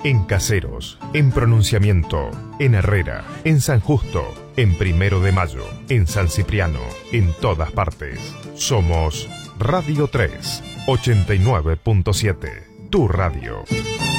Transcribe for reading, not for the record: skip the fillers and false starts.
en Caseros, en Pronunciamiento, en Herrera, en San Justo, en 1 de Mayo, en San Cipriano, en todas partes. Somos Radio 3, 89.7, tu radio.